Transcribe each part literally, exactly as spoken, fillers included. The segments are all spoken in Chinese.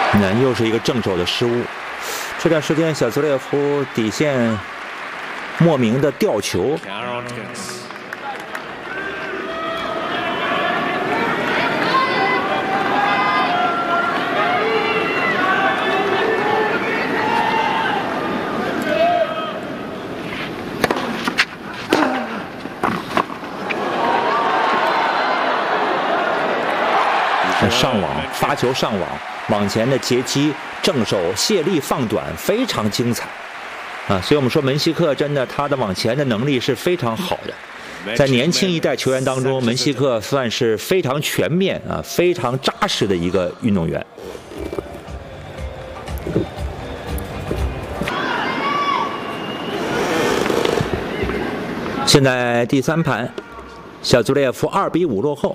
那又是一个正手的失误。这段时间，小泽列夫底线莫名的吊球。上网发球上网，往前的截击，正手卸力放短，非常精彩啊！所以我们说门希克真的他的往前的能力是非常好的，在年轻一代球员当中，门希克算是非常全面啊、非常扎实的一个运动员。现在第三盘，小祖列夫二比五落后。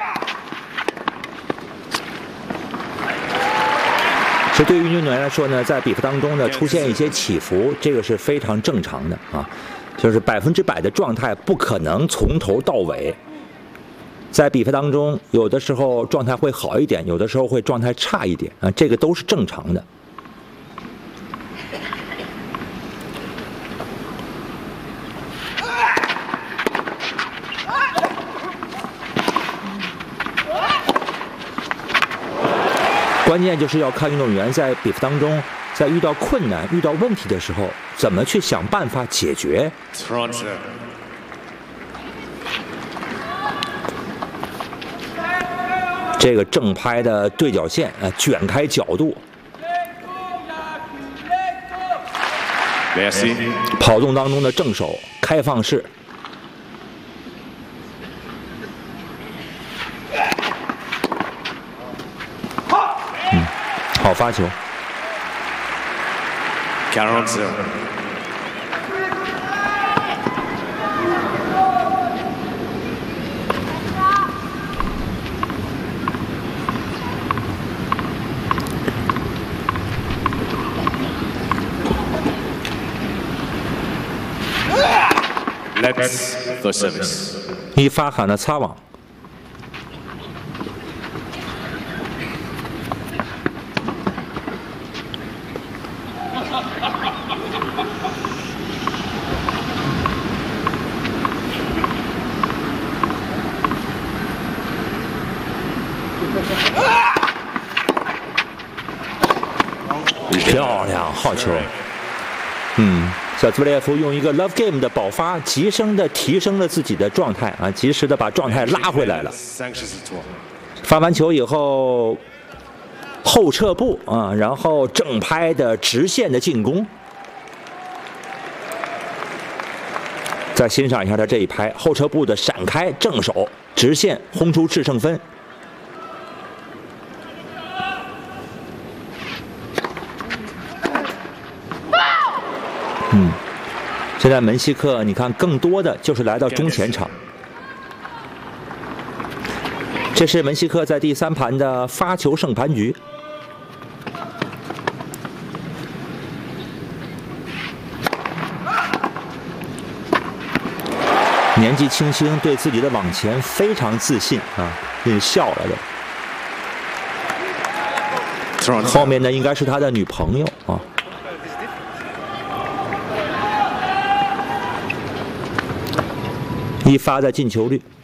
这对于运动员来说呢，在比赛当中呢出现一些起伏，这个是非常正常的啊，就是百分之百的状态不可能从头到尾。在比赛当中，有的时候状态会好一点，有的时候会状态差一点啊，这个都是正常的。关键就是要看运动员在比赛当中，在遇到困难、遇到问题的时候，怎么去想办法解决。这个正拍的对角线啊，卷开角度，跑动当中的正手开放式。好发球。 Let's for service。 一发喊了擦网。漂亮，好球。嗯，小兹列夫用一个 love game 的爆发，极声的提升了自己的状态啊，及时的把状态拉回来了。发完球以后，后撤步啊，然后正拍的直线的进攻。再欣赏一下他这一拍，后撤步的闪开，正手直线轰出制胜分。嗯，现在门希克，你看更多的就是来到中前场。这是门希克在第三盘的发球胜盘局。年纪轻轻，对自己的往前非常自信啊，也笑了都。后面呢，应该是他的女朋友啊。一发的进球率。